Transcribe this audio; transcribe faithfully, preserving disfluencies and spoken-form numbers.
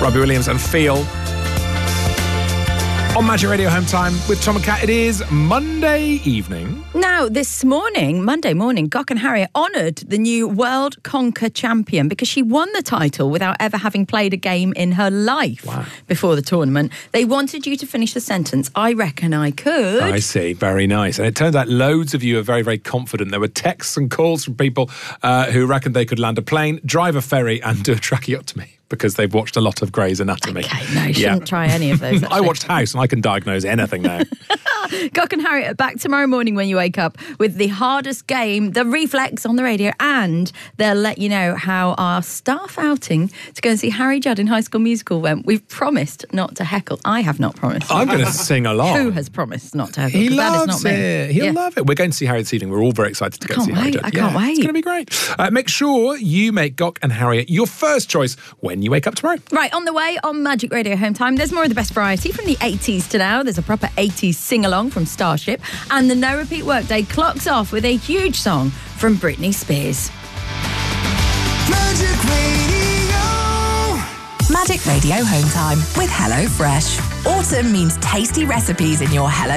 Robbie Williams and Feel. On Magic Radio Home Time with Tom and Kat, it is Monday evening. Now, this morning, Monday morning, Gok and Harriet honoured the new World Conquer champion because she won the title without ever having played a game in her life Wow. before the tournament. They wanted you to finish the sentence. I reckon I could. I see. Very nice. And it turns out loads of you are very, very confident. There were texts and calls from people uh, who reckoned they could land a plane, drive a ferry and do a tracheotomy, because they've watched a lot of Grey's Anatomy. Okay, no, you shouldn't Yeah. try any of those. I watched House and I can diagnose anything now. Gok and Harriet are back tomorrow morning when you wake up with the hardest game, the Reflex, on the radio, and they'll let you know how our staff outing to go and see Harry Judd in High School Musical went. We've promised not to heckle. I have not promised. I'm going to sing along. Who has promised not to heckle? He 'Cause loves that is not me. it. He'll Yeah. love it. We're going to see Harry this evening. We're all very excited to go can't see Harry wait. Judd. I can't yeah, wait. It's going to be great. Uh, make sure you make Gok and Harriet your first choice when you wake up tomorrow. Right, on the way on Magic Radio Home Time, there's more of the best variety from the eighties to now. There's a proper eighties sing-along from Starship, and the No Repeat Workday clocks off with a huge song from Britney Spears. Magic Radio. Magic Radio Home Time with HelloFresh. Autumn means tasty recipes in your Hello